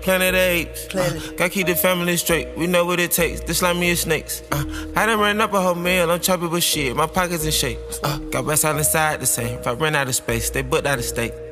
Planet of Apes. Gotta keep the family straight. We know what it takes. This like me is snakes. I done ran up a whole meal. I'm choppy, but shit, my pockets in shape. Got West Island side the same. If I run out of space, they booked out of state.